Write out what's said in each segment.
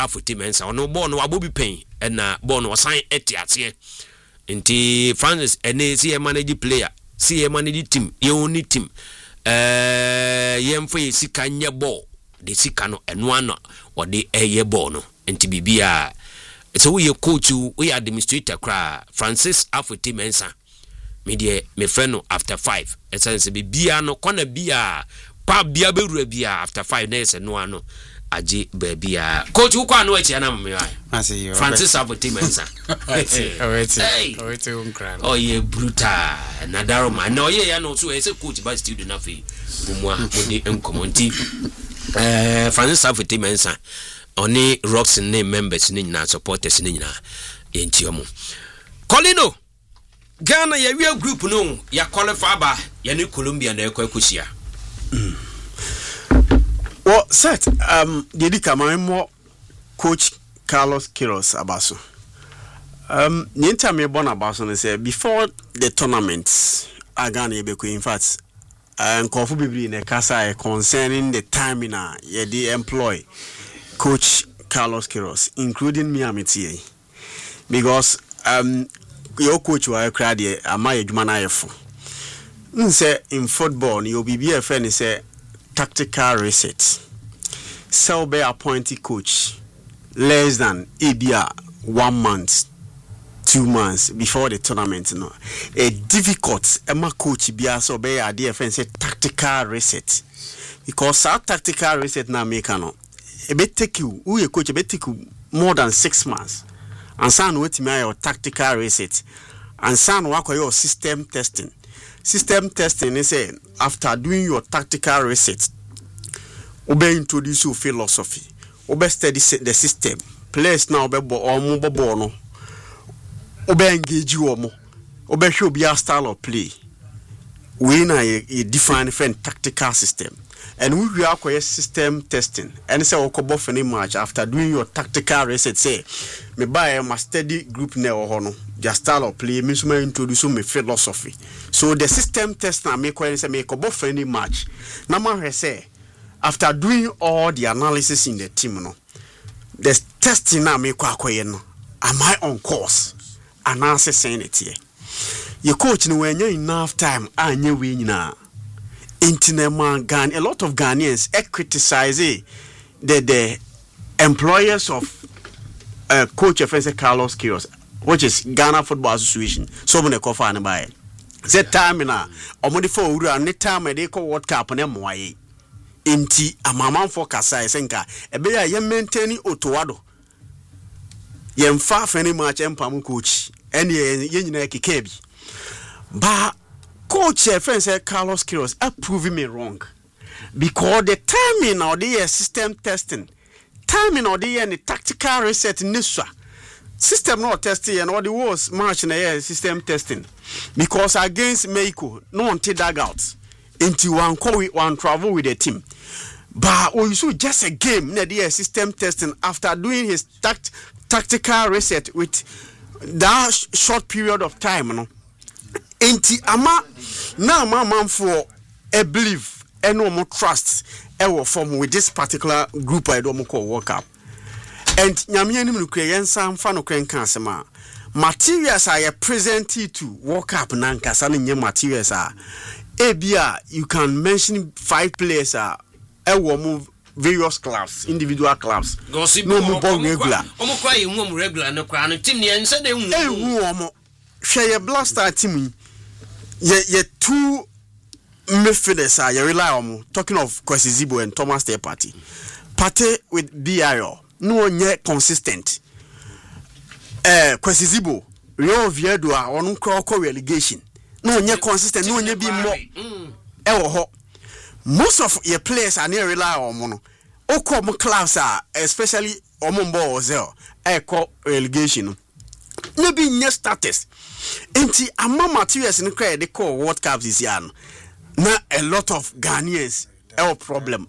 Afoti Mensa ono ball no abobi pen na ball no sign etiatie nti Francis ene si manage player si manage team ye only team yemfo sika nye ball de sika no eno ana ode eye ball no nti bibia so we coach we administrator kra Francis Afoti Mensa me de me friend no after 5 essence bibia no kona bia pa bia bewura bia after 5 days no ano aji babia coach who kwa no echi na me why Francis Afoti Mensa oh yeah brutal na daroma na oye ya no so e say coach ba studio na fe bumwa mode enkomonti Francis Afoti Mensa oni rocks name members ni nyina supporters ni nyina yenti omo Colino Ghana ya we group no ya qualify ba ya ni Colombia na ekosia well set dedika my coach Carlos Queiroz Abaso nyenta me born Abaso no say before the tournament Ghana yebeko in fact nkofu bibiri na kasa concerning the timing ye dey employ coach Carlos Queiroz including me amity because your coach wa crowd here ama adwuma na yefo nse in football you be a friend say tactical reset so be appointed coach less than ebia 1 month 2 months before the tournament no a difficult ema coach bia so be a dey friend say tactical reset because that tactical reset na make no e be take you who your coach be take you more than 6 months and san wetimi your tactical reset and san wako your system testing is say after doing your tactical reset obe introduce your philosophy obe study the system players now obe ball no obe engage you obe show be a style of play we na a define different tactical system and we are system testing and say okobo fini match after doing your tactical reset say me buy my steady group na no just style of play me so introduce me philosophy so the system test na make when say me okobo fini match na ma say after doing all the analysis in the team no the testing na make akoye no am I on course and answer saying it here your coach no when you enough time anye we nyina Intinema Ghana, a lot of Ghanaians criticize the employers of coach of Carlos Queiroz, which is Ghana Football Association. So many coffee and buy. That time na omodi for uru and time they call World Cup na moye. Inti amama for kasa senka. Ebe ya ye maintaining Otoado. Ye mfa fany match empamu coach. Any ye nyina kikebi. Ba coach friend say Carlos Queiroz proving me wrong because the timing of the system testing timing of the tactical reset niswa system not testing and all the was match na system testing because against Mexico no one take that out into one travel with the team but we so just a game na the system testing after doing his tactical reset with that short period of time no enti ama na man for a belief and no more trust ever form with this particular group I don't call World Cup and nyame anim no kren san fa no kren kan sema materials are presented to World Cup na nkasa no nye materials ebia you can mention 5 players ever move various clubs individual clubs no more regular omo kwa ye regular no kwa no team ne ense de omo hwe blaster team ye two midfielders you rely on talking of Kwesi Zibo and Thomas Partey with BIO no nye consistent Kwesi Zibo Rio Oviedo on croko relegation no nye consistent no nye be more most of your players are near rely on mono okom clubs especially omombo ozel relegation maybe nye status enti amma materials in credit they call World Cup this year na a lot of Ghanaians problem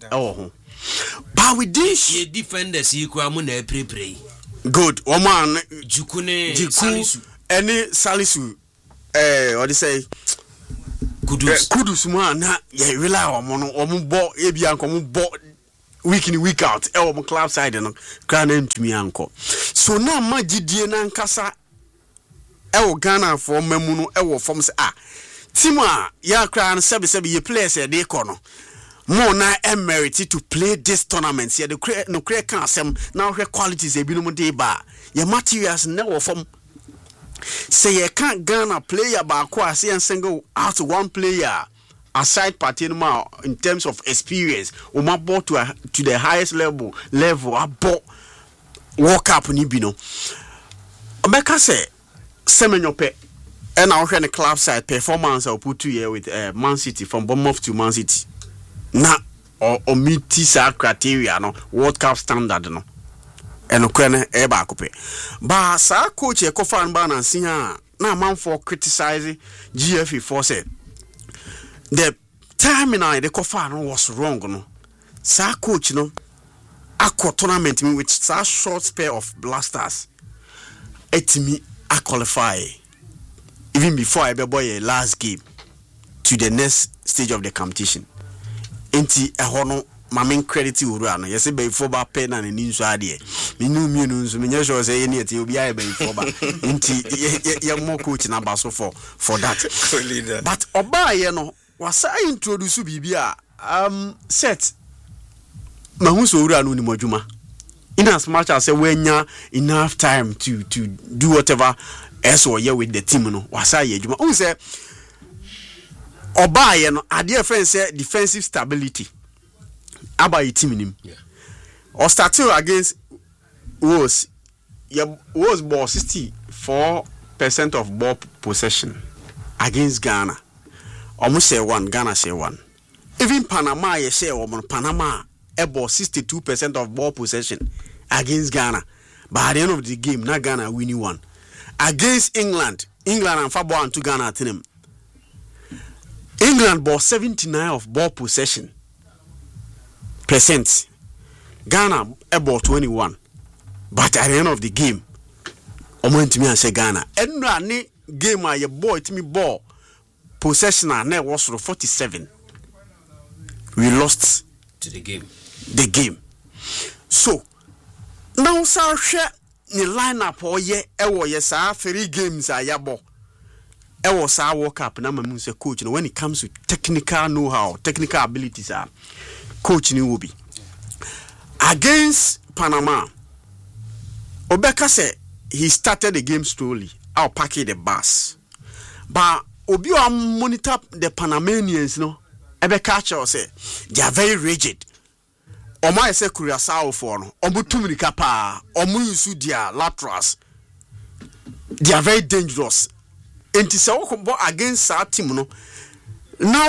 but with this ye defenders equal mu na pre good woman Jukune Salisu any Salisu what they say Kudus man na ye rely on omo bo ebia nkomo bo week in week out mo club side no kra na ntumi anko so na magidie na nkasa Ghana for memu no form say team ya kra na sebe ye players e dey ko no more na emerity to play this tournament ye the no clear can asem na hwe qualities e binom dey ba ye materials na wo form say ye can't Ghana player ba ko ase and single out one player aside party no in terms of experience o ma bought to the highest level abo work up ni bi no obeka say semenyo pe and I the club side performance I'll put 2 years with Man City from Bournemouth to Man City na or meet sa criteria no World Cup standard no eno kwene e ba kope ba sa coach e kofa ba na nsia na man for criticizing GFA for said the terminal the kofa no was wrong no sa coach no akọ tournament me with sa short spell of blasters etimi a qualify even before I be boy last game to the next stage of the competition enti eho my main credit ura no yesi be for ba pen and ni nso ade me nu nso me nyesho say ye ne obi aye be for ba enti ye mo coach na ba so for that but oba ye no wasa introduce bibia set mahuso ura no ni modwuma in as much as when you enough time to do whatever else or with the team no wasa ye dwuma who say oba ye no ade friend say defensive stability about your team nim or starting against was ball 64% of ball possession against Ghana almost say one Ghana say one even Panama ye say Panama ball 62% of ball possession against Ghana but at the end of the game na Ghana winning one against England and Fabo and to Ghana team England ball 79 of ball possession percent Ghana about 21 but at the end of the game omo ntimi an say Ghana enu ani game a ball timi ball possession na was 47 we lost to the game so now sa hwe ni lineup oye ewo ye sa 3 games ayabo ewo sa World Cup na mamu say coach no when it comes to technical know-how technical abilities coach ni will be against Panama. Obeka said he started the game slowly. I'll pack the bus, but Obi monitor the Panamanians. No, Ebeka say they are very rigid. Oma say Curaçao for no. Omutumri kapa. Omu yusu dia laterals. They are very dangerous. And to say against our team no. Now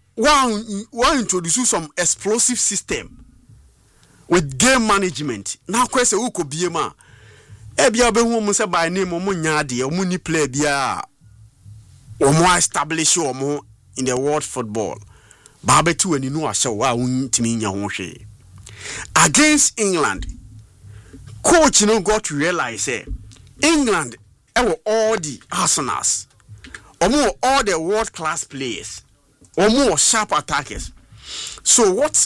one introduce some explosive system with game management. Now question who could be a man. Ebia be who say by name omo nyade omo ni play bia omo establish omo in the world football. Ba betu ani no ahye wa untimi nya ho hwe. Against England, coach no got to realize England all the Arsenals. Omo all the world class players. Or more sharp attackers. So what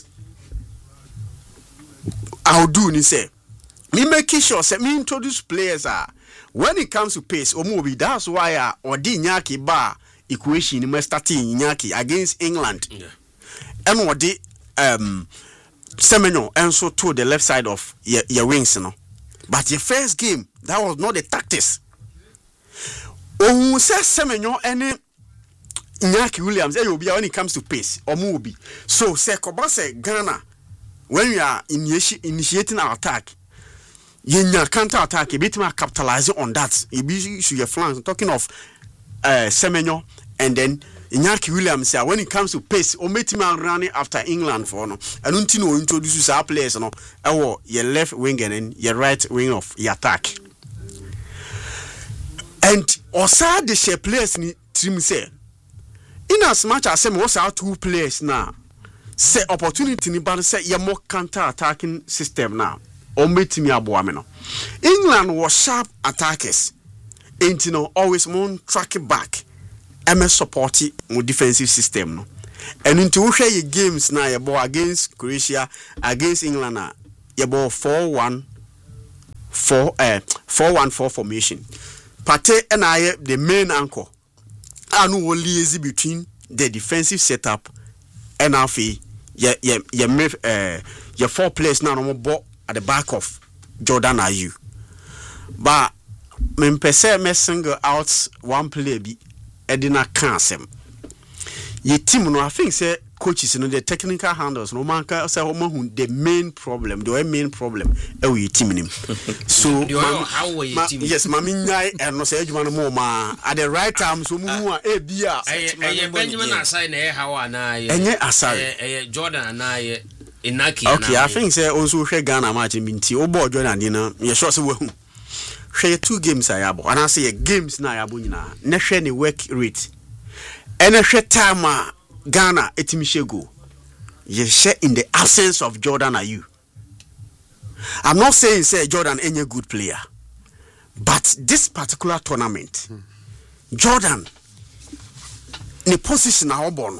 I'll do is say, me making sure say me introduce players when it comes to pace or movie. That's why or di nyaki bar equation me starting nyaki against England. Yeah. And what the Semenyo and so to the left side of your wings, no. But your first game that was not the tactics. Oh, says Semenyo any. Nyaki Williams, when it comes to pace or movie. So, say Ghana, when we are initiating our attack, you counter attack, you beat me capitalizing on that. You be your flanks. Talking of Semenyo, and then Nyaki Williams, when it comes to pace, or meet me running after England for no. And until you introduce our players, no, your left wing and then your right wing of your attack. And also the share players ni team say. In as much as some was our 2 players now, say opportunity ni ban say ye more counter attacking system now. Or meet me aboameno. England was sharp attackers. Ain't always more track back. MS supporting more defensive system no. And into where your games now you ball against Croatia, against England you ball 4-1-4 formation. Partey and I the main anchor. I know what liaison between the defensive setup and our your 4 players now no ball at the back of Jordan Ayew. But me pese me single out one player be Edina Kansem. Ye team no I think say coaches the technical handles no man can say the main problem e we team nim. So how were you team? Yes, mami nyai and no say adwuma no mo ma at the right time so mu a bia Benjamin aside na how na enye asare Jordan na Inaki. Okay, I think say also hwe Ghana match minti obo Jordan dey na ye sure say wahu hwe 2 games ayabo and I say games na ayabo nyina na hwe ne work rate and hwe time Ghana etimishego ye share in the absence of Jordan Ayew. I'm not saying say Jordan any good player, but this particular tournament Jordan ne position a obo no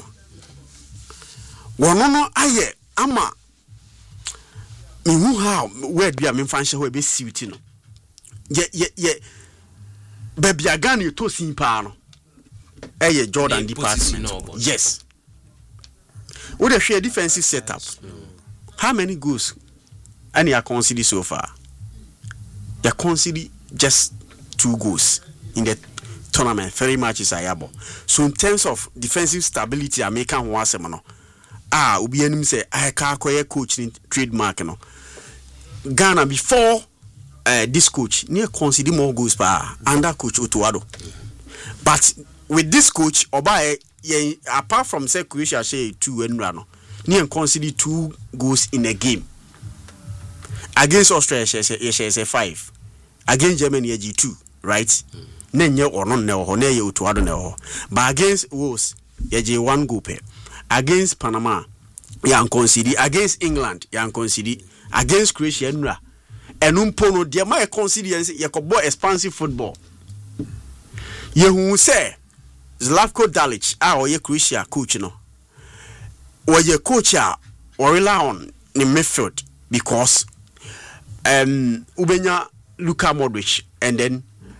wono no aye ama me hu how word bia me fan hye ho be siwti no ye baby Ghana to simpa no Jordan department. Yes. What a share defensive setup. How many goals? And you are considered so far? You are considered just 2 goals in the tournament. 3 matches ayabo. So in terms of defensive stability, I make one semano. Ubi enim say I can't coach in trademark no. Ghana before this coach near consider more goals per under coach Otuado. But with this coach, Obaye, apart from say Croatia say 2 and rano, near consider 2 goals in a game. Against Australia, say 5. Against Germany, 2, right? Nenye or non ne or ne Otuado ne. But against Wales, 1 goal per. Against Panama, you consider. Against England, you consider. Against Croatia, and umpono dia my consider you could boy expansive football. You say Zlatko Dalic, or your Croatia coach no. Or your coach or rely on in midfield because Ubenya Luka Modric and then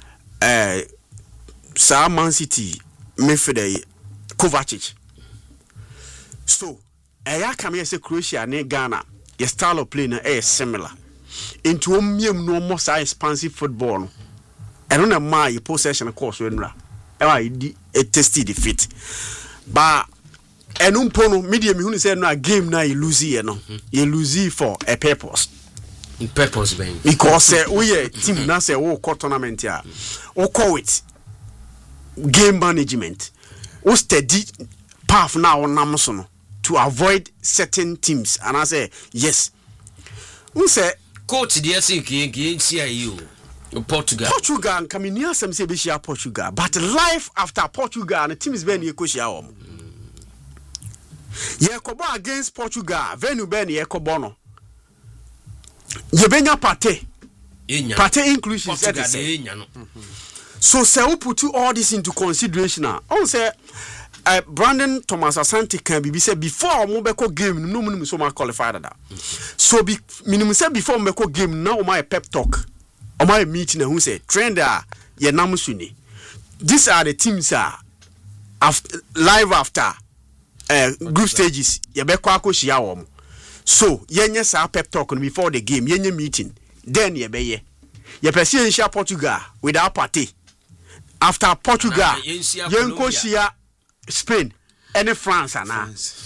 Man City midfielder Kovacic. So I come here say Croatia and Ghana, your style of playing is similar. Into no more expansive football. I don't know my possession course when a tasty defeat. But and umpono medium who say no game na you lose here no. You lose for a purpose. Purpose being because we team na say o tournament here. O call it game management. O steady path now on Amazon to avoid certain teams and I say yes. We say coach the CIU Portugal coming near some say be Portugal but life after Portugal and the team is ben yekoshia yekobo against Portugal venu ben yekobono yebenya Partey inclusion so say we put all this into consideration on say Brandon Thomas Asante can be said before Mobeko game no minimum so much qualified that. So be minimum say before Mobeko game now my pep talk or my meeting who say trender ye namusuni. These are the teams after live after group stages ye beko akoshia wom. So yenye sa pep talk before the game yenye meeting then ye beye ye person Portugal without Partey after Portugal yenkoshia Spain and France and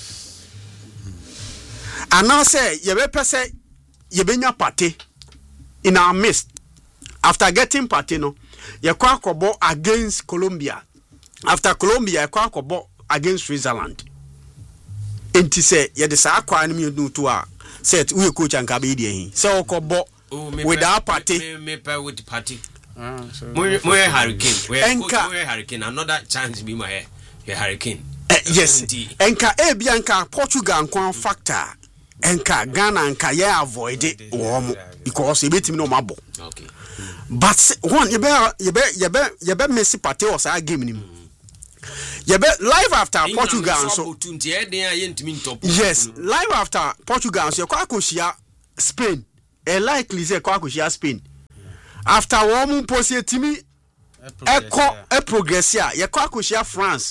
now say you better say you benya Partey in our midst after getting Partey no you kwakobo against Colombia after Colombia you kwakobo against Switzerland enti say you dey akwa ni me to a say we coach anka be dey say okobo without Partey me with Partey we Hurricane we Hurricane another chance be my Hurricane. Yes. Enka Bianca Portugal and factor. Enka Ghana and Kaya avoid it because you beat him no mabo. Okay. But one you better Messi Partey was our game him. live after Portugal so yes live after Portugal so kwakoshia Spain likely say kwakoshia Spain after one post timi e progress ya ye kwakoshia France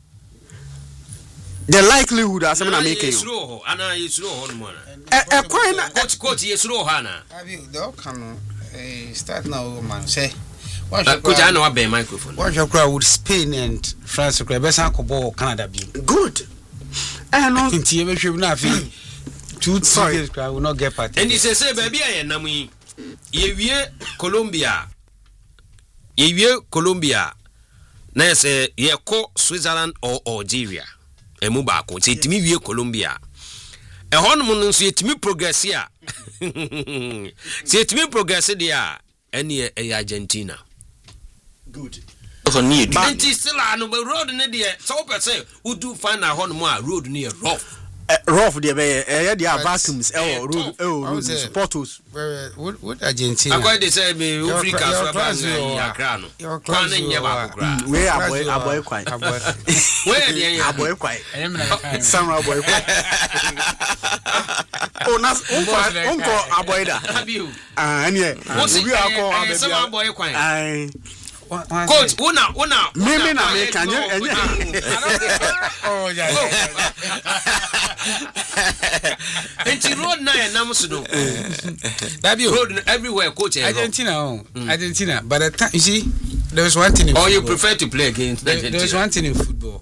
the likelihood as I'm making you ana yesro ho no coach yesro hana abi they all can start now man say coach I know about microphone what you crowd with Spain and France crowd best ball Canada be good and no nti e be hwem na afi two tickets crowd will not get party and he say baby I nam yi ye Colombia na say ye ko Switzerland or Algeria emu ba ko say timi wie Colombia e honum no so yetimi progress ya say yetimi progress dia ene e Argentina good so need but still no road ne dia so person who do find a honum a road near rough there be there vacuums road portals what Argentina akwa dey say me Africa so ba Accra no kwa na nya ba kokra we aboy kwai we dey aboy kwai samra aboy kwai onas onko aboy da ene obi akọ abia sama aboy kwai ai coach una mimi na me kanye enye oh yeah enti road na e nam so do that be road everywhere coach Argentina but the time you see there was one thing in football. You prefer to play against Argentina? There was one thing in football.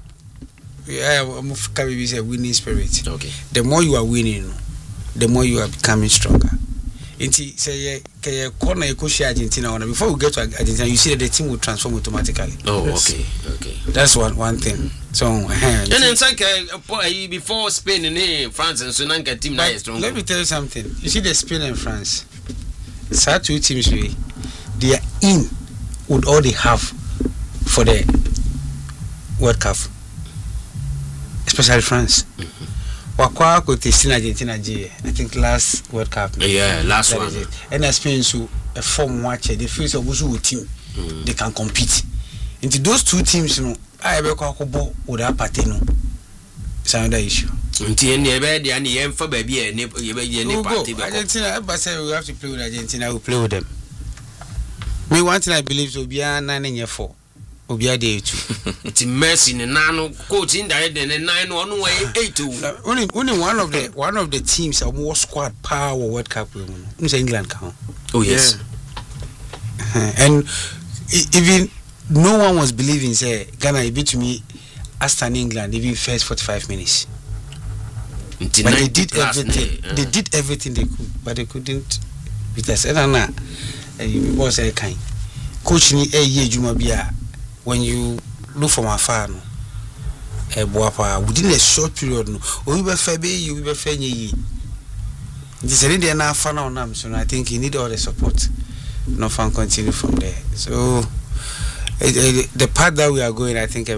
We say winning spirit. Okay. The more you are winning, the more you are becoming stronger. Inti say corner you share Argentina before we get to Argentina you see that the team will transform automatically. Oh okay. That's one thing. So and then before Spain and France and so nanka team na strong. Let me tell you something. You see the Spain and France. Such two teams they are in with all they have for the World Cup. Especially France. Wakwa ko testing Argentina I think last World Cup. Yeah, last one. And Spain so a form watch the face of Busu team they can compete. Into those two teams I be ko akobọ with that party it's another issue. Until any bed and the for baby any party. Argentina but say we have to play with Argentina we play with them. Me one thing I believe so be 9-4. Obia dey too. It's Messi and Nano coach in there then 9-1 way 8-2. Only one of the teams more squad power World Cup England count. Oh yes. Yeah. And even no one was believing say Ghana beat me Aston England even first 45 minutes. But they did everything. They did everything they could, but they couldn't beat us. You boss a kind. Coach ni ye juma bia when you look from afar no within a short period no we be fair you be fair ye this is the na fan on am so I think you need all the support no fan continue from there so the path that we are going I think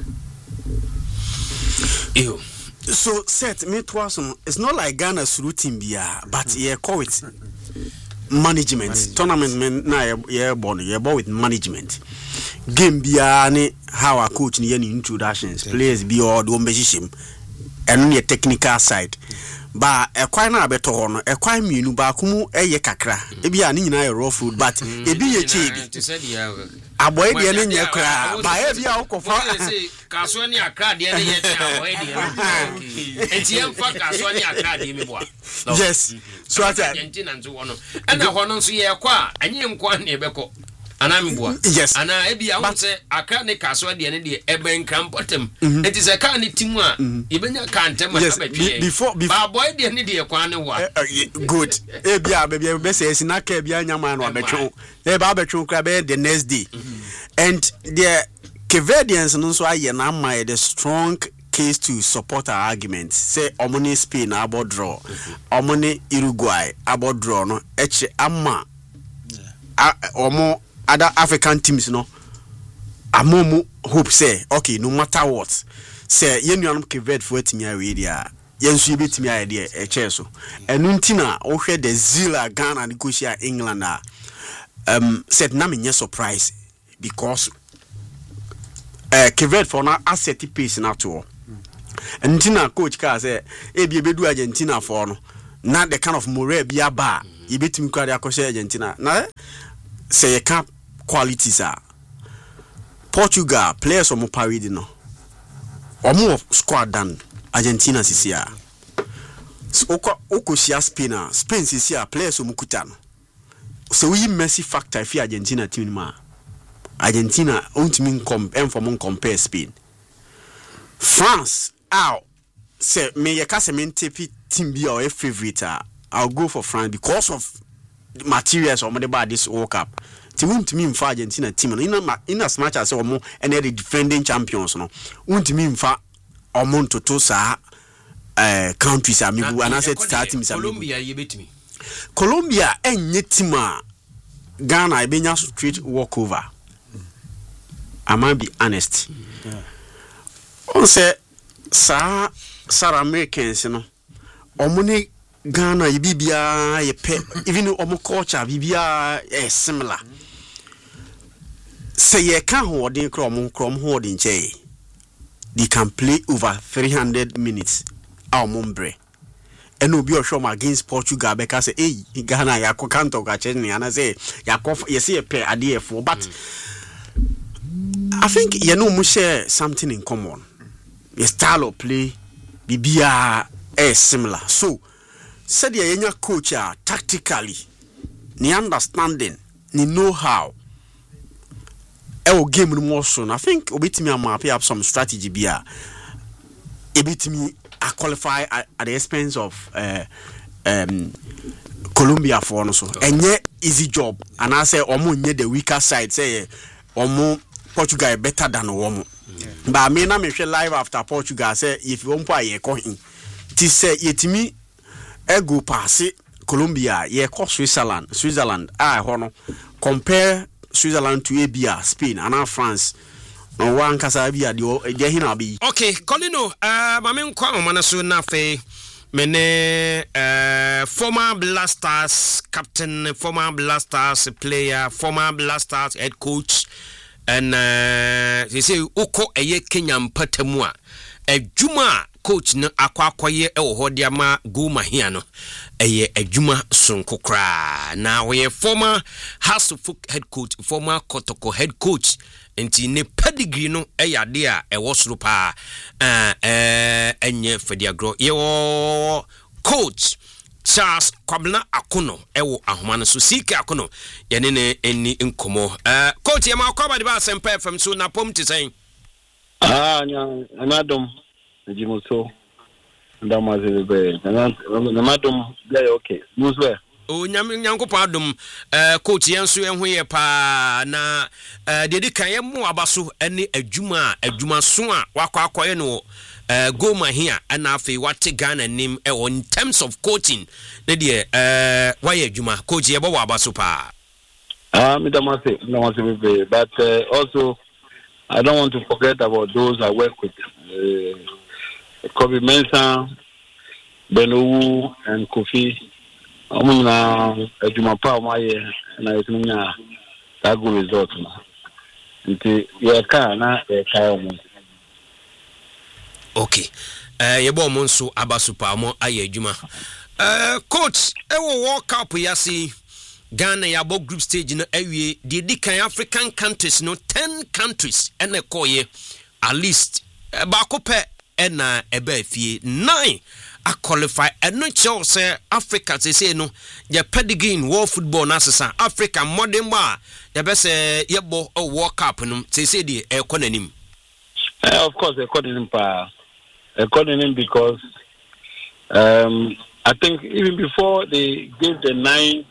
so set me twice it's not like Ghana's routine bia but yeah call it management. Tournament na ye born with management game bia ni how a coach ni introductions players be all do mbehihim eno ne technical side ba ekwan na abeto ho no ekwan mienu ba kumu eye kakra e bia ni nyina ye raw food but e bi ye chebi aboy de ne nye kra ba e bia ukofa kaso ni akra de ne ye ti aboy de enti em fa kaso ni akra de me boa yes so ata Argentina nzo wono ena ho no nso ye kwa anyi nkwa na ebeko anamibua yes ana e bia wo se akra ne kaso de ne de eben krampotem enti se ka ne timu a ibenya ka ntem abetwe before ba boy de ne de kwa ne wa good e bia be se esina ka bia nyama no abetwe e ba abetwe kra be the next day and the Cavadians no so aye na ma the strong case to support our argument say omoni Spain about draw omoni Uruguay about draw no eche ama omo other African teams no amomu hope say okay no matter what say yenuanum Cape for etimi awe dia yensu ebetimi aye dia eche so enu ntina wo hwe the zilla Ghana negotiate England said na me surprise because Kevet for na asset pace na to. Argentina coach ka say e bi bedu Argentina for no na the kind of morale bi aba e betim kwade akose Argentina na say ye cap qualities are Portugal players omo parade no omo squad dan Argentina sisia so okosia Spain sisia players omo kuta no so we Messi factor fi Argentina team ma Argentina ontimi compare Spain France say me ye kase me ntepi team bi or favorite I'll go for France because of materials or the bad this World Cup. Timuntimi mfa Argentina team no in as much as omo and the defending champions no. Untimi mfa omo toto sa countries amibu and asset starting Colombia ye betimi. Colombia enye team Ghana e benya straight walkover. I might be honest. On say South Americans no omone Ghana bibia ye pe even omo culture bibia similar say ye can holding krom holding che they can play over 300 minutes our mombre and obi oshom against Portugal because say hey Ghana yakọ kanto ka cheni ana say yakọ ye say pe ade for but I think you know we share something in common. The style of play bibia similar. So said your coach tactically ni understanding ni know how game more soon. I think obitimi am up some strategy bia ebitimi qualify at the expense of Colombia for so enye easy job and I say omo nye the weaker side say omo Portugal better than omo. But I mean, I'm live after Portugal. Say if you want to ye ko him, ti say yetimi ego pass Colombia ye ko Switzerland. Hono compare Switzerland to Abia Spain and France. No one kasa Abia de hina bi. Okay, Colino. Mame nkwa omanaso na fe mene former Blasters captain, former Blasters player, former Blasters head coach. And they say uko eye Kenya mpatamu a juma coach no akwakoye hodiama Goma here no eye juma sonkokra na we former House of Folk head coach, former Kotoko head coach enti ne pedigree no ade a wosoro pa enye fediagro ye coach Charles Kwabena Akono ewo ahomane so sike Akono yene ne eni nkomo coach ye ma kwaba de ba sempa fm so na pom ti sen nya anadom jimoso ndamazebe na madom dey okay muswe o nyankopon adom coach yenso enho ye pa na de kan ye mu abaso ene adwuma so a wakwakoye no Goma here and afi wate Ghana name in terms of coaching na de why adwuma coach ye bawa abaso pa midamase but also I don't want to forget about those I work with Kobe Mensah, Benowu and Kofi amuna adwuma pa maye na etumunya that good result nti ye ka na ye ka omo. Okay. Yebo mo nso abasupa mo aye adwuma. Coach, ewo World Cup yasi Ghana yabo group stage no awie de dikan African countries no 10 countries ene koye at least ba ko pe ena eba fie 9 a qualify eno che say Africa say no ye pedigree in world football na sesa Africa modern ba ye be say yebo World Cup no say de ekonanim. Of course according because I think even before they gave the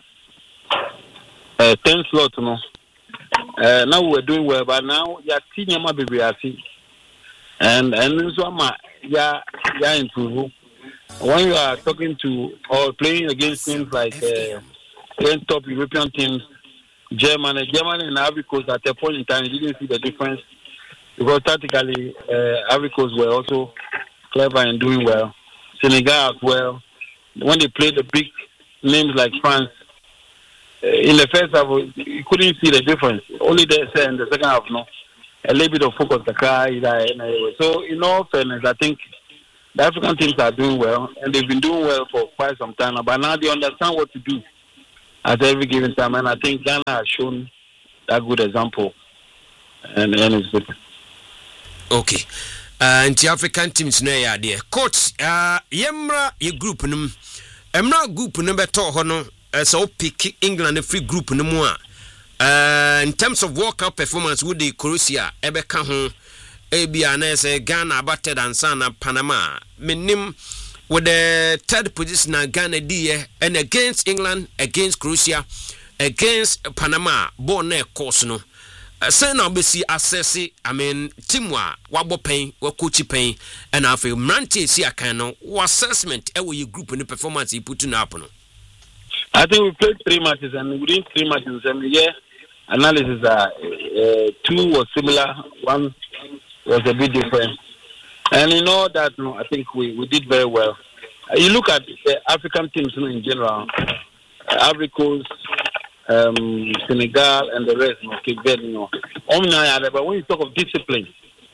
10 slots, no. Now we're doing well, but now you're seeing my baby, and so yeah improve. When you are talking to or playing against teams like 10 top European teams, Germany and Ivory Coast at a point in time you didn't see the difference because tactically Ivory Coast were also clever and doing well. Senegal as well. When they played the big names like France, in the first half, you couldn't see the difference. Only in the second half, no. a little bit of focus. So, in all fairness, I think the African teams are doing well, and they've been doing well for quite some time. But now they understand what to do at every given time, and I think Ghana has shown that good example, and it's good. Okay. And the African teams no ya there. Coach, yemra ye group num. Emra group number 2 hono so pick England free group no mu a. In terms of World Cup performance with the Croatia ebeka ho ebia na say Ghana batted and Sana Panama. Minim with the third position na Ghana die and against England, against Croatia, against Panama born course no. Say now be see assess team wa wabo pen wa coach pen and afi mrante see akan no assessment e wo group no performance you put in up no. I think we played 3 matches and within 3 matches analysis 2 was similar, 1 was a bit different, and in all that I think we did very well. You look at the African teams in general, Ivory Coast, Senegal and the rest, Cape Verde, but when you talk of discipline,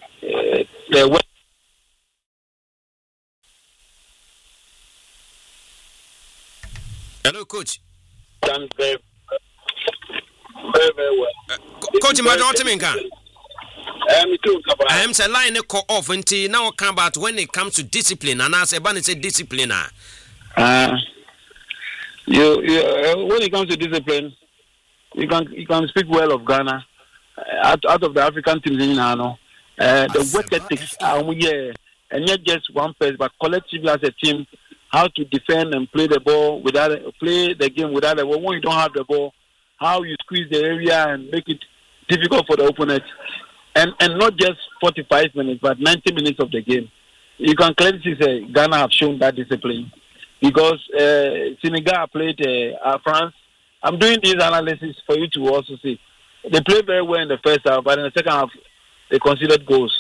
hello, coach. Done very well. Coach, my daughter, me too. I am saying line call off until now. Come about when it comes to discipline, and I say, "Ban say discipline." You when it comes to discipline, you can speak well of Ghana out of the African teams in Ghana. The work ethics, and not just one person, but collectively as a team, how to defend and play the ball play the game without the ball. When you don't have the ball, how you squeeze the area and make it difficult for the opponent, and not just 45 minutes, but 90 minutes of the game. You can clearly say Ghana have shown that discipline. Because Senegal played France. I'm doing this analysis for you to also see. They played very well in the first half, but in the second half, they conceded goals.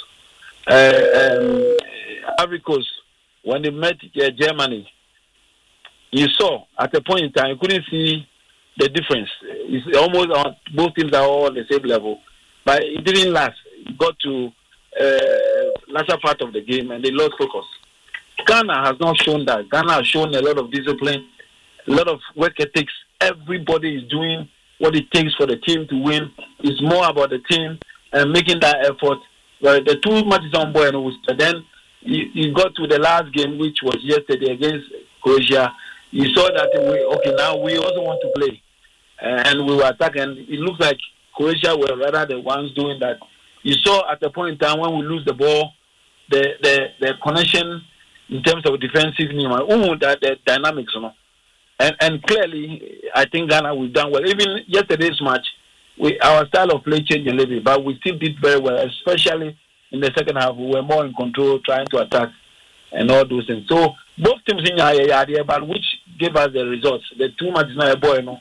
Ivory Coast, when they met Germany, you saw at a point in time, you couldn't see the difference. It's almost both teams are all on the same level. But it didn't last. It got to latter part of the game, and they lost focus. Ghana has not shown that. Ghana has shown a lot of discipline, a lot of work ethics. Everybody is doing what it takes for the team to win. It's more about the team and making that effort. Well, the 2 matches on board, and then you got to the last game, which was yesterday against Croatia. You saw that now we also want to play, and we were attacking. It looks like Croatia were rather the ones doing that. You saw at the point in time when we lose the ball, the connection in terms of defensive the dynamics, and clearly I think Ghana we've done well. Even yesterday's match, our style of play changed a little bit, but we still did very well, especially in the second half. We were more in control, trying to attack and all those things. So both teams in here, but which gave us the results. The 2 matches now,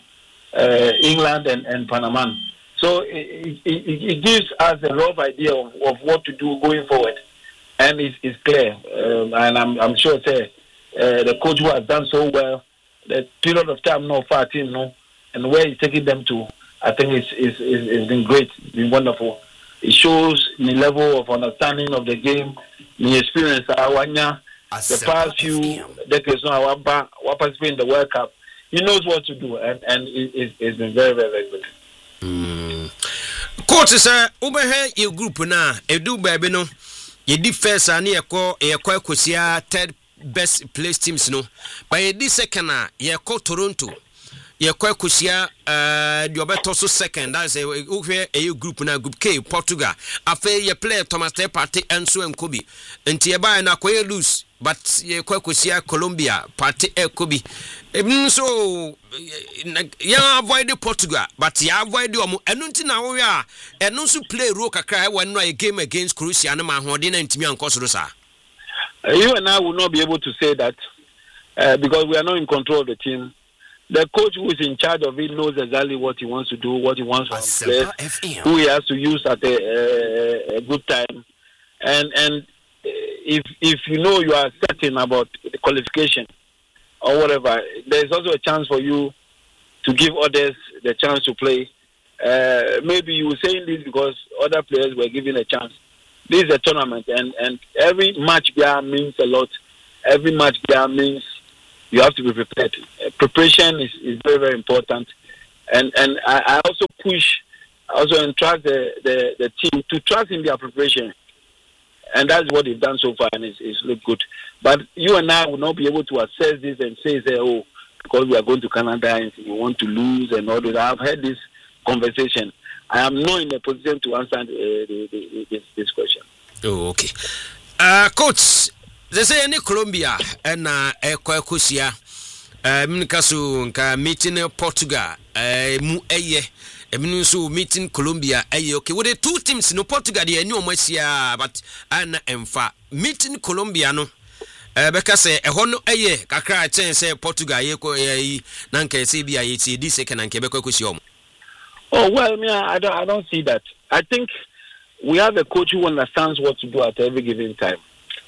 England and Panama. So it gives us a rough idea of what to do going forward. And it's clear, and I'm sure the coach who has done so well, the period of time for our team, and where he's taking them to, I think it's been great, it's been wonderful. It shows the level of understanding of the game, the experience. The past few decades now, we participate in the World Cup. He knows what to do, and it's been very, very, very good. Coach, sir, over here your group now, do baby no. You did first and you call third best place teams no. But you did second you call Toronto. You call Kusia you better also second. That's a group now, group K, Portugal. After you play Thomas Day Party and so and Kobe. And Tiaba and Aqua lose, but you call Kusia Colombia, Party Kobe. So you avoid Portugal, but you avoid you and until now we are and also play Roka cry when a game against Croatia and Mahodina and Timian Kosrosa. You and I will not be able to say that because we are not in control of the team. The coach who is in charge of it knows exactly what he wants to do, what he wants to play, who he has to use at a good time. And if you know you are certain about the qualification or whatever, there is also a chance for you to give others the chance to play maybe you were saying this because other players were given a chance. This is a tournament, and every match there means a lot. Every match there means you have to be prepared. Preparation is very, very important. And I also entrust the team to trust in their preparation. And that's what they've done so far, and it's looked good. But you and I will not be able to assess this and say, oh, because we are going to Canada and we want to lose and all that. I've had this conversation. I am not in a position to answer this question. Oh, okay. Coach, they say in Colombia and Equacusia, Minkasu, meeting Portugal, mu so meeting Colombia, okay. With the two teams no Portugal, the new Messia, but Anna and Fa meeting Colombiano. Because a hono kakra chen say Portugal nanke CBI this second and Quebec kusiom. Oh well, I don't see that. I think we have a coach who understands what to do at every given time.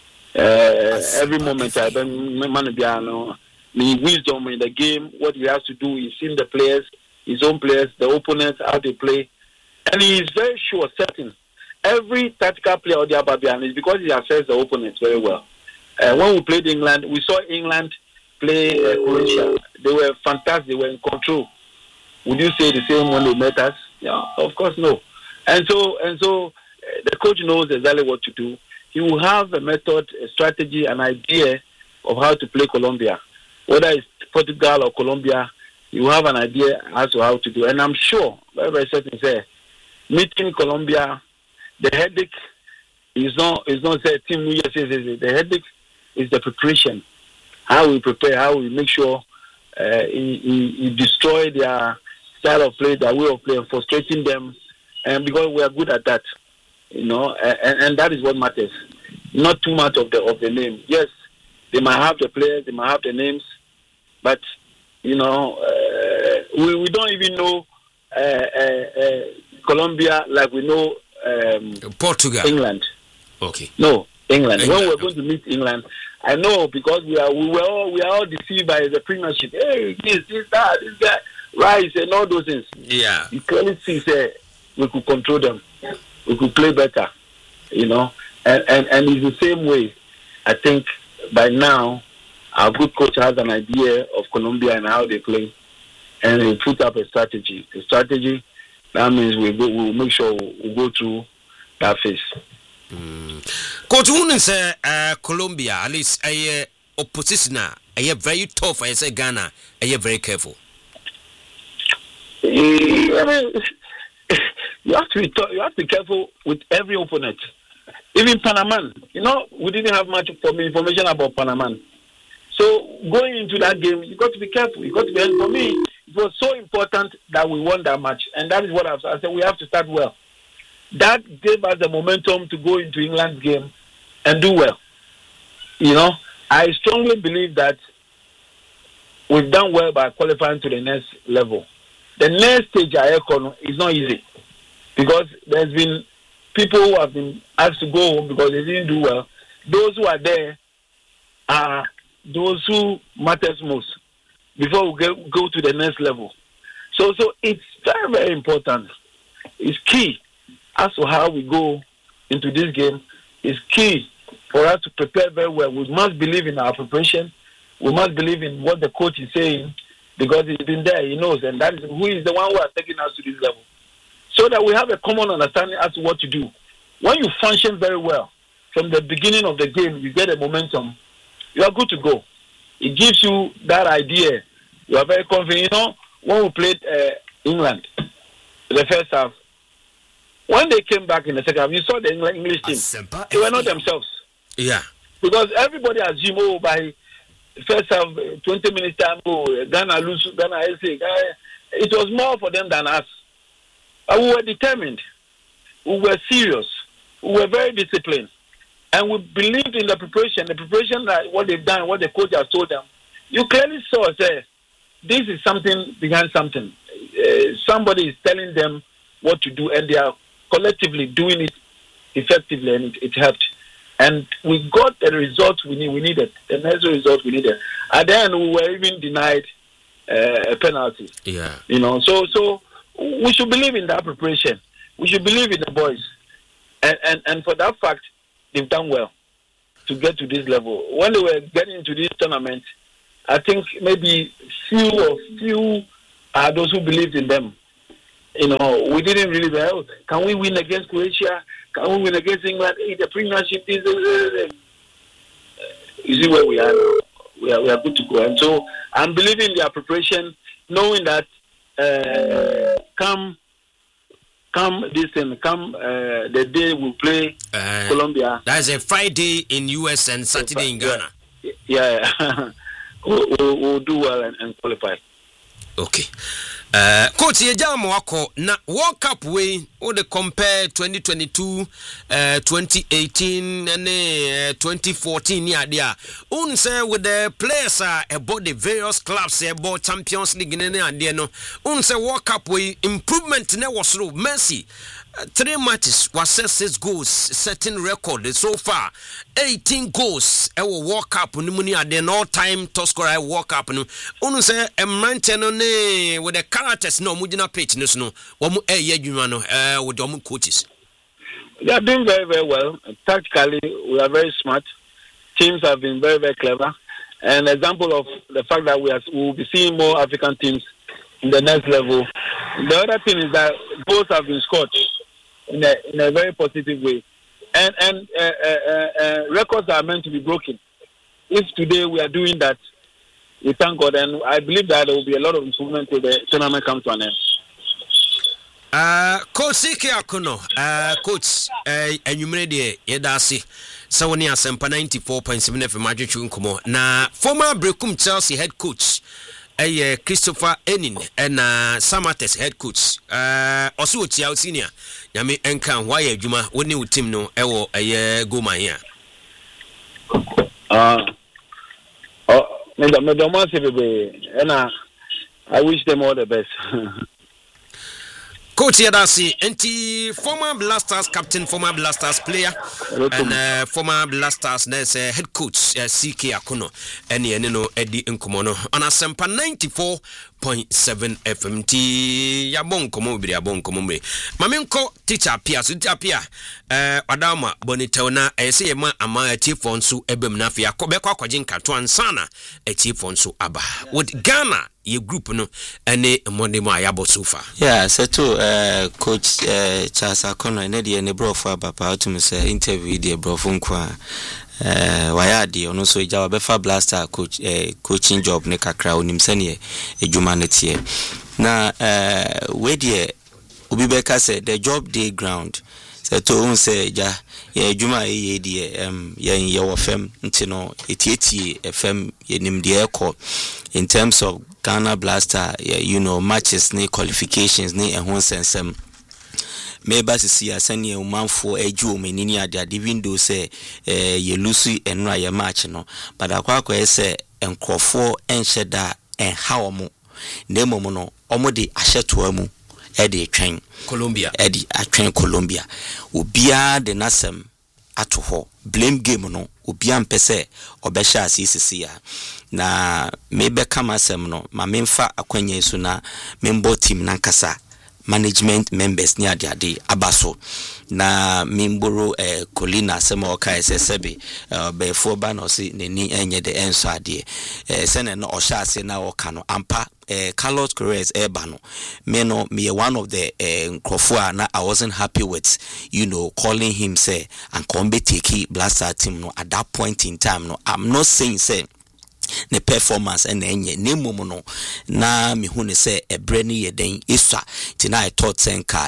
Every moment I Manabiano, the wisdom in the game, what he has to do is in the players, his own players, the opponents, how they play. And he is very sure, certain. Every tactical player of the Ababian is because he assesses the opponents very well. When we played England, we saw England play Croatia. They were fantastic. They were in control. Would you say the same when they met us? Yeah, of course, no. And so the coach knows exactly what to do. He will have a method, a strategy, an idea of how to play Colombia. Whether it's Portugal or Colombia, he will have an idea as to how to do. And I'm sure, very, very certain, say, meeting Colombia, the headache is not say team. The headache is the preparation. How we prepare, how we make sure he destroy their style of play, their way of play, and frustrating them. And because we are good at that, and that is what matters. Not too much of the name. Yes, they might have the players, they might have the names, but we don't even know Colombia like we know Portugal, England. Okay. No, England. When we're going to meet England, I know because we are all deceived by the Premiership. Hey, this guy, Rice, and all those things. Yeah. You clearly see we could control them. We could play better, And it's the same way. I think by now our good coach has an idea of Colombia and how they play, and he put up a strategy. A strategy that means we'll make sure we go through that phase. Coach, who say Colombia at least a opposition are very tough. I say Ghana, are very careful. You have to be careful with every opponent. Even Panama, we didn't have much information about Panama. So going into that game, you got to be careful. You got to be. For me, it was so important that we won that match, and that is what I said. We have to start well. That gave us the momentum to go into England's game and do well. I strongly believe that we've done well by qualifying to the next level. The next stage is not easy because there's been people who have been asked to go home because they didn't do well. Those who are there are those who matters most before we go to the next level. So it's very, very important. It's key as to how we go into this game. It's key for us to prepare very well. We must believe in our preparation. We must believe in what the coach is saying because he's been there, he knows, and that is who is the one who has taken us to this level. So that we have a common understanding as to what to do. When you function very well, from the beginning of the game, you get a momentum, you are good to go. It gives you that idea. You are very confident. When we played England, the first half, when they came back in the second half, you saw the English team. They were not themselves. Yeah. Because everybody assumed, by first half, 20 minutes time, Ghana lose, Ghana SA. It was more for them than us. But we were determined. We were serious. We were very disciplined. And we believed in the preparation that what they've done, what the coach has told them. You clearly saw, this is something behind something. Somebody is telling them what to do, and they are collectively doing it effectively, and it helped. And we got the results we needed, the necessary result we needed. At the end, we were even denied a penalty. Yeah. So we should believe in that preparation. We should believe in the boys. And for that fact, they've done well to get to this level. When they were getting into this tournament, I think maybe few are those who believed in them. You know, we didn't really well. Can we win against Croatia? Can we win against England? The Premiership is. You see where we are now. We are good to go. And so I'm believing their preparation, knowing that come the day we play Colombia. That's a Friday in US and Saturday in Ghana. Yeah. we'll do well and qualify. Okay. Coach Yejamo wako na World Cup way o de compare 2022 2018 and 2014 ya dia. Un say with the players about the various clubs about Champions League ne ade no. Un say World Cup way improvement na was through Messi. 3 matches was 6 goals, setting record so far. 18 goals ewo World Cup no muni ade all time top scorer World Cup no. Unu say emrante no ne with the characters no mujina pitch no no. Wo mu adwuma no with them coaches. They are doing very, very well. Tactically, we are very smart. Teams have been very, very clever. An example of the fact that we will be seeing more African teams in the next level. The other thing is that goals have been scored in a very positive way. And records are meant to be broken. If today we are doing that, we thank God, and I believe that there will be a lot of improvement till the tournament comes to an end. Coach Siki Akuno, Coach, and you made the Yedasi, Sawani Asempa 94.7 FM Majuchu Nkomo. Na former Brekum Chelsea head coach, Christopher Enin, and Samates head coach, also Chiao Senior. Yami Enkan, why Juma, when you team no, ewo a go my here. I wish them all the best. Coach Yadasi, anti former Blasters captain, former Blasters player, and former Blasters head coach CK Akuno, and Yenino Eddie Nkomono on Asempa 94.7 FMT. Yabon Komobri, Yabon Komombe. Maminko teacher Pia, Sutapia, Adama Bonitona, Esema Ama Chief Fonsu Ebem Nafia, Kobeko Kojinka, Tuan Sana, a Chief Fonsu Abba. With Ghana. Your group no any Monday ma yabo so far. Yeah, so too coach Charles Akono na dey ne bro for papa to me say interview dey bro fun kwa waya dey ono so ja obefa blaster coach coaching job ne kakra onim sane ejuma ne tie. Na we dey obi be ka say the job day ground. So to un say ja ye ejuma ye dey ye wo fam ntino etietie fm ye nim dey ekọ in terms of Ghana Blaster, matches, ni qualifications, ni ehonsensem. Maybe see a senior man for a Jew, meaning even though say ye lucy and raya match no, but a quack say and Crawford and Shedda and Howamo. Nemono, omodi ashetuamu, Eddie train Colombia, Eddie a train Colombia. Ubia the Nasem atuho, blame game no, Ubian pese, obesha CCC. Na maybe kama semno ma memfa akwenye so na member team nankasa management members ni ade abaso na memboro Colina sema oka SSB be for ba no se neni enye de enso ade sene no osha ase na oka no ampa Carlos Correz eba no me one of the Crawford na I wasn't happy with calling him say and come be take Blaster team no at that point in time no I'm not saying say ne performance and enye ne momo na me hu ne say ebrani yeden iswa tina I thought senka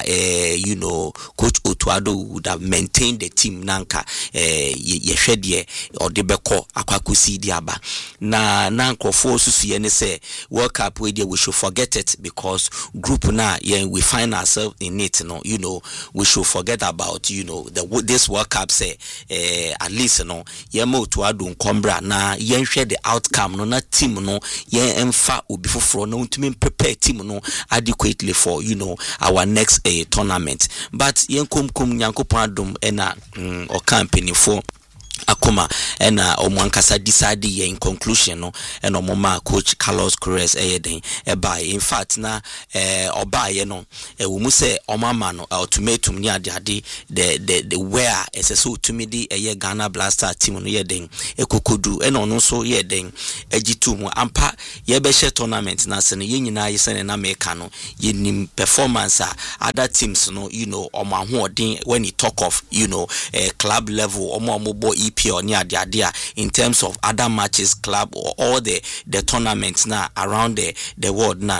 coach Otuado would have maintained the team nanka ye hwede or de beko akwakusi di aba na nkofo susu ye ne say World Cup we should forget it because group na we find ourselves in it we should forget about this World Cup say at least ye mo Otuado nkombra na ye hwe the outcome no na team no ye emfa obi foforo no ntumi prepare team no adequately for our next tournament but yen kom nyankopon adom na o company for akoma ena omwankasa decide in conclusion no ena omoma coach Carlos Queiroz eyeden eba in fact na obaye no wo mu se omama no ultimatum ni ade the where eseso tumidi eye Ghana Blaster team no yeden ekokodu ena ono so yeden agitu mu ampa ye be she tournament na se no yenyina yesene na meka no yenim performance other teams no omahoden when you talk of club level omobo EPL ni ade in terms of other matches club or all the tournaments now around the world now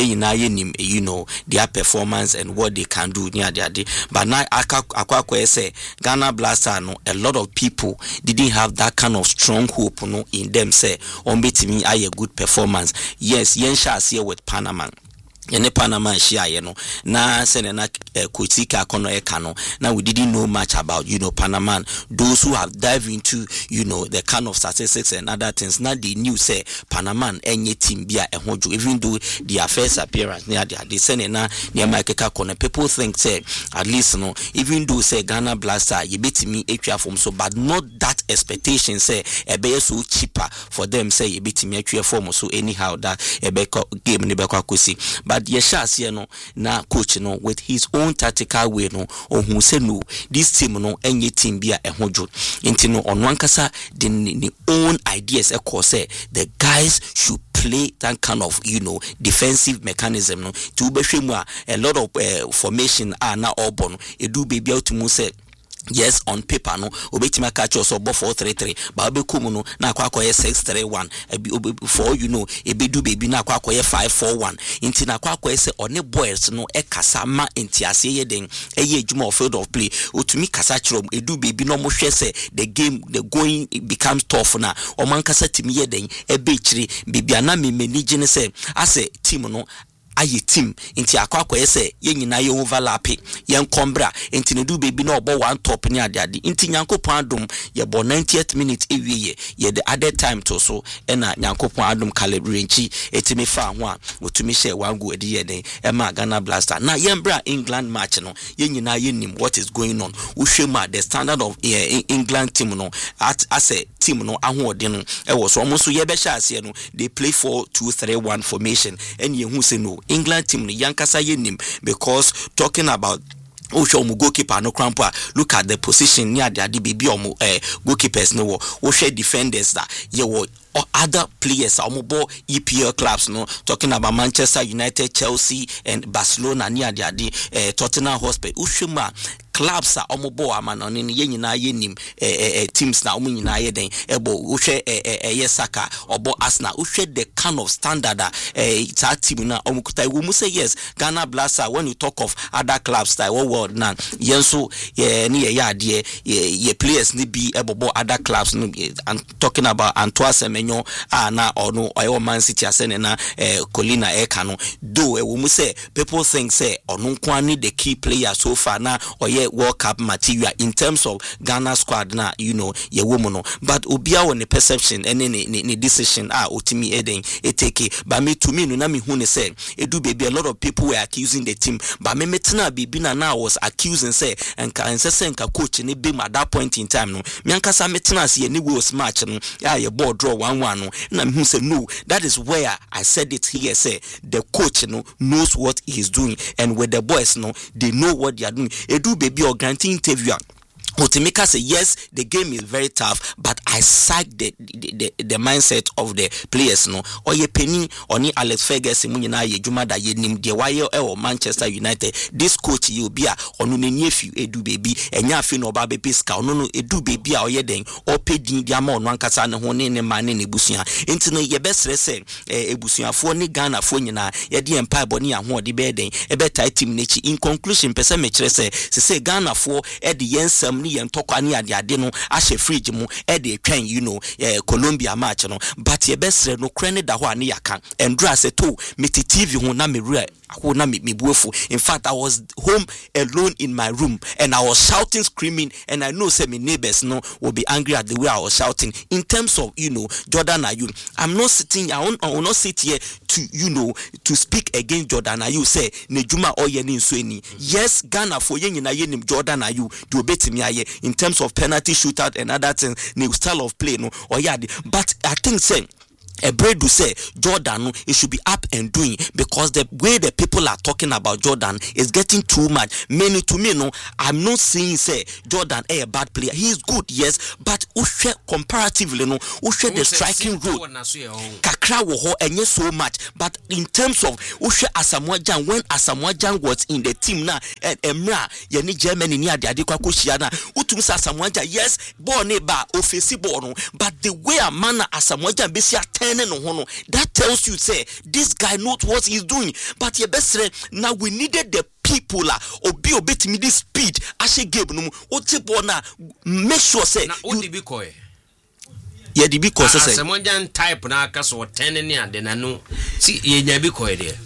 yenim their performance and what they can do ni ade but now akwa say Ghana Blaster no a lot of people didn't have that kind of strong hope no in them say on betimi a good performance. Yes, yensha here with Panama. Yene Panama share na sene na Kutika kono ekano. Now we didn't know much about Panama. Those who have dived into the kind of statistics and other things. Now they knew say Panama enye team bia ehonjo, even though their first appearance near the sene na near Makeka kono. People think say at least even though say Ghana Blaster you beat me HF form so, but not that expectation say ebe so cheaper for them say you beat me HF form so anyhow that ebe game ni be kwakusi. But yeshas na coach with his own tactical way who say no this team enye team bia ehonjo nti onwankasa the own ideas say the guys should play that kind of defensive mechanism to be a lot of formation are now all born edu baby out to say yes on paper obetima catch us obo 4-3-3 ba obekum na akwakoye 6-3-1 for ebedu baby na akwakoye 5-4-1 inti na akwakoye se one boys ekasa ma entiase yeden eye ejuma of field of play otumi kasa chirom edu baby no mo hwe se the game the going becomes tough na omankasa timi yeden ebe chiri bibia na me manage ne se ase team aye team inti akwa yese yenyina ye overlap yen kombra inti ne du baby no obo one top ni ade inti nyankopon adom ye bo 90th minute ewie ye the other time to so ena nyankopon adom calibre nchi etimi fa ho a otumi share one go edi ye den ema Ghana Blaster na yembra England match no yenyina ye nim what is going on uhwema the standard of England team no as a team no ahoɔden no ɛwɔ so ɔmo so yɛbɛhyɛ aseɛ no they play 4-2-3-1 formation and yehu se no England team no yankasa yenim because talking about Osho goalkeeper no crampa look at the position near the baby goalkeepers no wo defenders that ye or other players omobo EPL clubs talking about Manchester United, Chelsea and Barcelona near the Tottenham Hotspur ushuma clubs are omobo amano ni yenyina yenim teams na omo nyina yeden ebo uhwe Saka obo Arsenal uhwe the kind of standard that team na omukuta we must say yes Ghana Blaster when you talk of other clubs that world na yenso ni ade ye players ni bi ebo other clubs no and talking about Antoine na ono oyo Man City asene na Colina Ekano do we must say people think say ono kwani the key player so far na oye World Cup material in terms of Ghana squad na ye woman but obia on the perception and any decision otimi eden eteke but me to me no na me hu ne say edu baby a lot of people were accusing the team but me metena baby na was accusing say enka coach ne be at that point in time no me ankasa metena se any Wales match no ye ball draw 1-1 no na me hu say no that is where I said it here say the coach knows what he is doing and with the boys they know what they are doing edu baby or granting interview Otimika say yes, the game is very tough, but I sack the mindset of the players or ye penny or ni Alex Ferguson munyina ye juma da ye nim de waye or Manchester United. This coach you be or no nephew edu baby enya afi no ba be piska no edu baby or ye den or pedin dia ma no ankasa ne ho ne man ne busua. Enti no ye besre say ebusuafo ne Ghana fo nyina ye de empire boni aho de be den e be tie team nechi. In conclusion pese me kire say Ghana fo e de yensam yen tokwa ni ade no ahye fridge mu e de twan Colombia match no but ye besre no krane da ho ane yaka endra se to meti TV ho na me In fact, I was home alone in my room and I was shouting, screaming, and I know say my neighbors will be angry at the way I was shouting. In terms of Jordan Ayew, I'm not sitting. I will not sit here to to speak against Jordan Ayew. Say Nejuma Oyeni Nsweni. Yes, Ghana for yen Jordan Ayew do bet me in terms of penalty shootout and other things, new style of play but I think say a bread to say Jordan, it should be up and doing because the way the people are talking about Jordan is getting too much. Many to me, I'm not saying say Jordan a bad player. He is good, yes, but comparatively, the striking role, kakra woho and yes so much. But in terms of Asamoah Gyan, when Asamoah Gyan was in the team now, and Emra, Yeni Germany near the Adikwa Shiana, Utumsa Asamoah Gyan, yes, born ba offensive born, but the way a man Asamoah Gyan besia that tells you say this guy knows what he's doing. But your best friend, now we needed the people obey me this speed as a game no make sure say you be coy the because someone type na kaso 10 and then I know see ye be coy there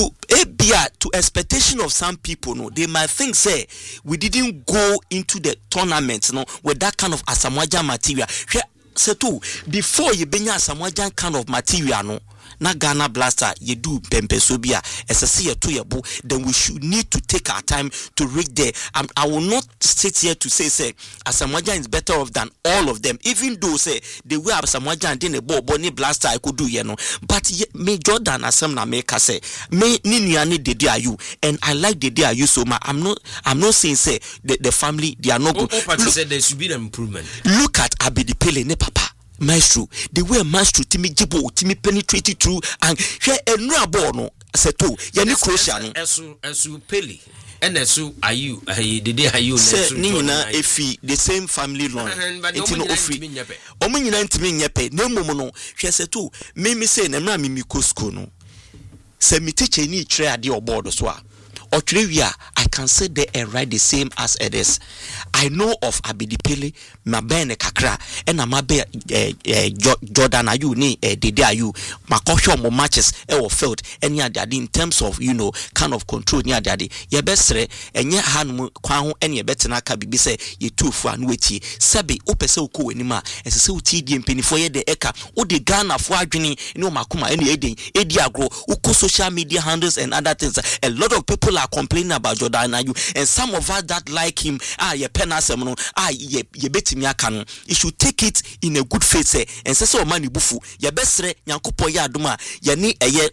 to expectation of some people they might think say we didn't go into the tournament with that kind of Asamoah Gyan material. So too, before you bring Asamoah Gyan kind of material na Ghana Blaster you do Pempesobia SSC to your book, then we should need to take our time to reach there. I will not sit here to say Asamoah Gyan is better off than all of them, even though say the way Asamoah Gyan didn't Bonnie Blaster I could do but me Jordan Asam na make say me Niniani Dede Ayew, and I like Dede Ayew so much. I'm not saying say the family they are not good. Say there should be an improvement. Look at Abedi Pele ne papa Maestro, the way Maestro Timmy Jibo, Timmy penetrated through and share a new ball seto, Yani Croatia. Esu Pele, and Esu Ayew, the day Ayew, Nina, if the same family long, it's no free. Omini 90 yepe, no mono, she said too, me say, Namra Mimiko Skono. Say me teach any tray at your board as well. Or trivia, I can say they are right the same as it is. I know of Abedi Pele, Mabene Kakra, and Amabe Jordan Ayew ni Dede Ayew. Makosho mo matches or felt any other in terms of kind of control near daddy. Ye bestre and ye han kwao any better na kabi say ye two for and witty. Sabi opese uko anima as a so TD penny for ye de eka o de Ghana for adwini makuma any ediagro uko social media handles and other things. A lot of people are complaining about Jordan Ayew, and some of us that like him ye penasem ye betimi aka no. You should take it in a good faith and say so mani bufu ye besre nyankopon ya adoma ye ni eye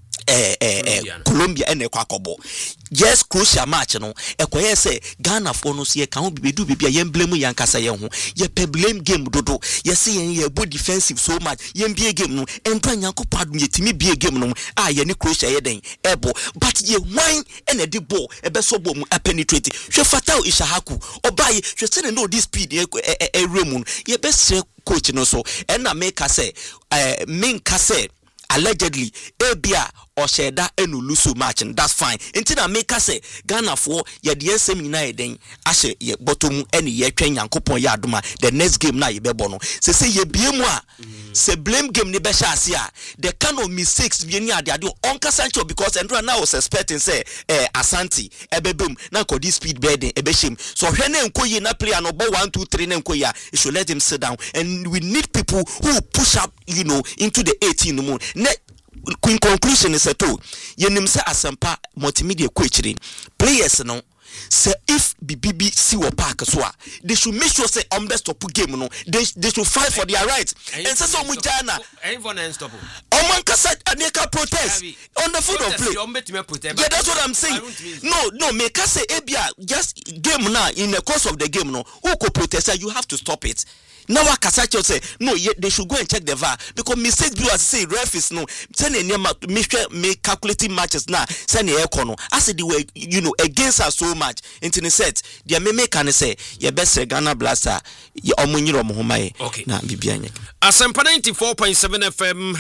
Colombia and Equacobo. Yes, crucial match no. Ekoye say Ghana for no see can be do be a blame yankasa ye ho. Ye pe blame game dodo. Ye see ye bo defensive so much. Ye be game no. Ento Nyankopad ye timi be game no. Ye ni Croatia ye den ebo. But ye wine and a di ball ebe so bom penetrate. She Fatau Ishahaku. Obaye she say no this speed e remun. Ye be say coach no so. And na make say main kase allegedly Abia or Sheda Enulusu match, and that's fine. Until I make us say Ghana for ye the seminar then ashe ye bottom any ye train Yankopon Yaduma the next game na ye bebono. Say ye be moi say blame game ni besha asia. The kind of mistakes we ni ade ado onka Sancho because Andrew now was expecting say Asante ebebum na ko this speed bedding ebeshim. So hwene nko ye na player no 1 2 3 na nko ya. You should let him sit down, and we need people who push up into the 18 moon. In conclusion is to yenim say asempa multimedia kwechiri players no say if BBB see what park so they should make sure say best stop game no they should fight for their rights and say so mujana anyone stop man kasa aneka protest on the foot of play. Yeah, that's what I'm saying. No make us say ebia just game now in the course of the game no who could protest, you have to stop it. Now I can say no, they should go and check the VAR because mistakes do as say ref is no send make calculating matches now send the econo as they were against us so much into the set they may make and say your best Ghana Blaster your omunyiro mohomai okay na bibianye Asempa 94.7 FM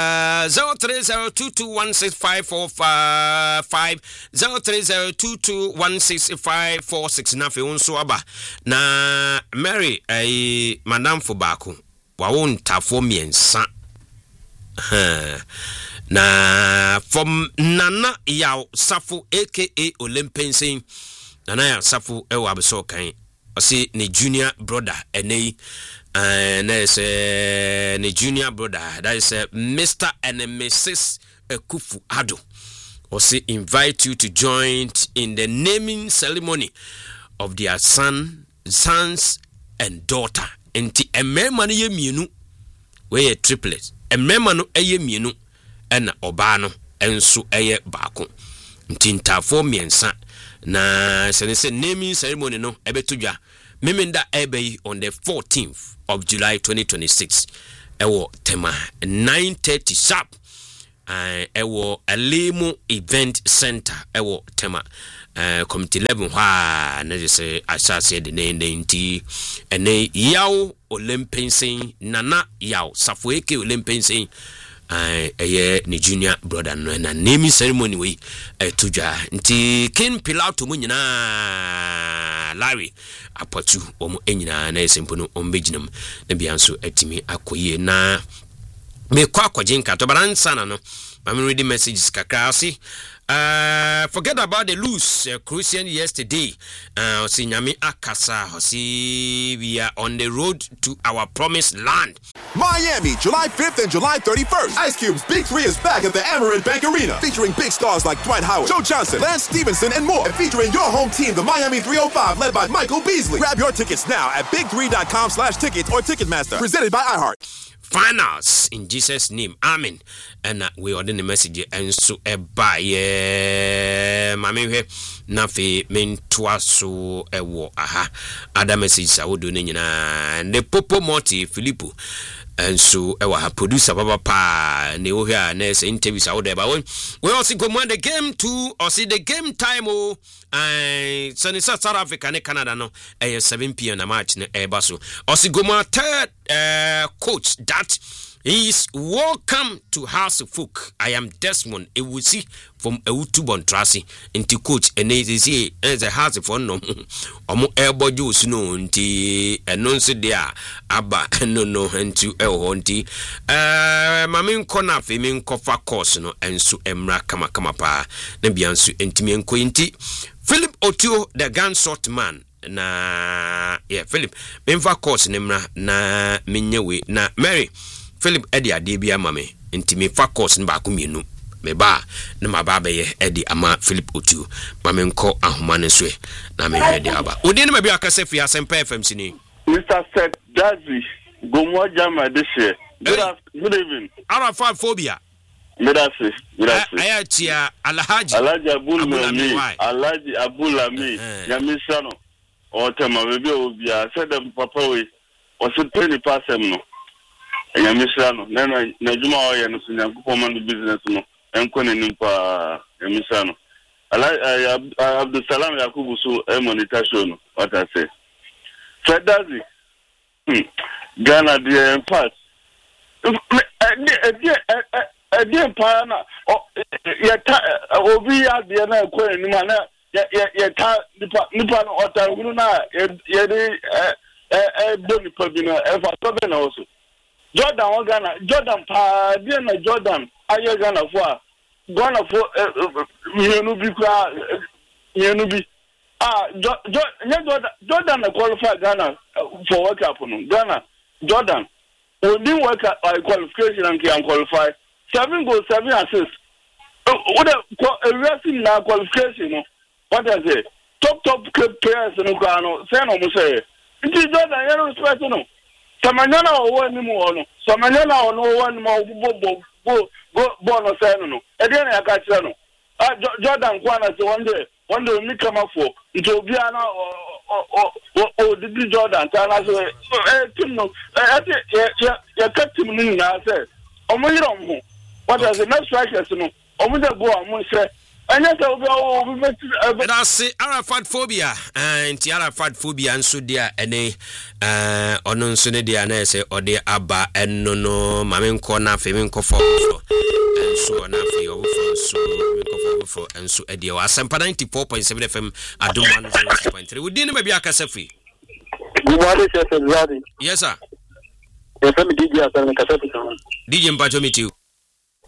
0302216545 0302216546 na fe unso aba na Mary Madam Fobako wawon tafo miensa na from Nana Yaw Safo aka Olympensin Nana Yaw Safo ewa abeso kan ɔse ne junior brother enei na is ne junior brother that is Mr. and Mrs. Kufu Ado ɔse invite you to join in the naming ceremony of their sons and daughter enti emema no ye mienu we triplets emema no eye mienu ena oba no enso eye baako ntintafo miensa na se naming ceremony no ebetodwa memenda ebe on the 14th of July 2026 ewo tema 9:30 sharp ewo Alemo Event Center ewo tema committee 11 ha na say asase de nti ene Yaw Olympensin Nana Yaw Safo eke Olympensin eye ni junior brother no na naming ceremony we tujwa nti King Pilato mu nyina Larry apatu omo enyina na esempo no ombejinam na bianso atimi akoye na me kwa kwajenka to balansa na no I'm reading messages kakasi. Forget about the loose Christian yesterday. Sinyami akasa. We are on the road to our promised land. Miami, July 5th and July 31st. Ice Cube's Big 3 is back at the Amerant Bank Arena, featuring big stars like Dwight Howard, Joe Johnson, Lance Stevenson, and more. And featuring your home team, the Miami 305, led by Michael Beasley. Grab your tickets now at big3.com/tickets or Ticketmaster. Presented by iHeart. Finals in Jesus' name, amen. And we order the message and so by mame na fe mentwa so ewo aha other message I would do na the popo moti Filippo and so ewa producer baba pa ne wo hia na say interviews out there but we also go more the game too or see the game time oh Sunny South Africa and Canada no 7 p.m. na match na baso Osigoma third coach that is welcome to House of Folk. I am Desmond Ewusi from Ewutubon Trasi into coach and it is here as a house of no omo elbow juice no nti enonse dia aba no into honti mamin kona fe min kofa course no enso emra kama pa na bianso entimi enko nti Philip Otio the gunshot man na Philip memfa course nemra na menyewe na Mary Philip edi adebia mame ntimi fa course nba ko mienu me ba na mababa ye edi ama Philip Otu mame nko ahoma ne so na me hede aba odi ne mabia akase fi Asempa FM sini Mr. Seth Dazi Gomo Jama this year. Good evening. Arafat phobia Medase ayatia Alhaji Abulami Yamisano o tema bebe obia said them papa we o se penny passem no Yamisano na juma o ye no sunyankupo man business no enko nenim pa Yamisano Abdul Salam Yakubu so e monitor show no what I say Fedazi Ghana the in fact Dear Pana, obi ya de na ekwe ni ma na ye ta nipa no ota wunu na ye de boni pa bi na e fa to be na oso Jordan o Ghana Jordan pa de na Jordan aye Ghana fo mienu bi kwa mienu bi Jordan na qualify Ghana for World Cup no Ghana Jordan we didn't work at qualification and can qualify 7 goals 7 assists what a racing now qualification no what I say top players no no say no mo say it is Jordan you respect no samanyana o wani mu ono samanyana o no wani mo bo no say no e dey na ka kire no Jordan kwana say one day me come up for it will be ana o did Jordan tana say team no ya team ni na say omo yiro mo what is the next strikers no omo dey go am say anya say obi that's Arafat phobia and Arafat phobia nso dia ene ono nso ne dia na say ode aba enno no mamenko na fe menko for so na fe owo so menko for enso ede wa Asempa 94.7 FM Adom 106.3 we din maybe akasa free. Good morning, sir. Yes sir. Yes, I'm DJ Asan Kasapita. DJ Mpacho meet you.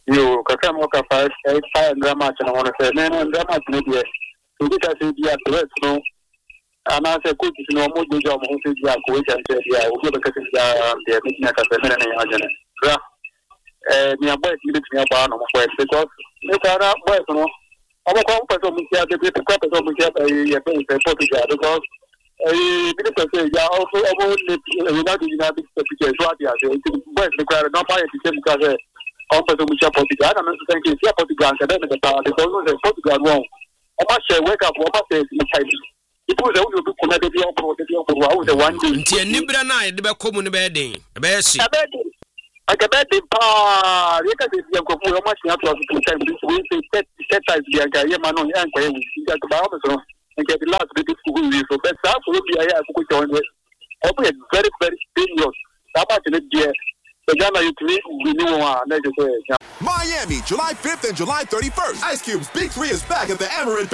You can walk a 5 drama and I want to say, man, and drama media. You get a CDA to no. And I said, could you know more job who said, yeah, which and said, yeah, we'll give a cutting the business as a minute and nearby, you live near Barn of West because they are up west, no. I'm a compass of Michelle, the bit of compass of Michelle, Portugal because minister says, yeah, also United States, West, the crowd, not by the same because compass of Michelle Portugal. I don't know, thank you, Portugal, and then the power, because Portugal wrong. I must say, wake up, what must say, it was a little bit connected to the one thing. Nibra night, the common bedding, a best. I can bet the power. You can see the Kofu much not to time. We say set times the Gayama on the anchor. You got the Bahamas and get the last bit of school. So that's absolutely I have to join with. Open very, very serious. That much in it, dear. The Ghana you create, we know. Miami, July 5th and July 31st. Ice Cube's Big 3 is back at the Amarin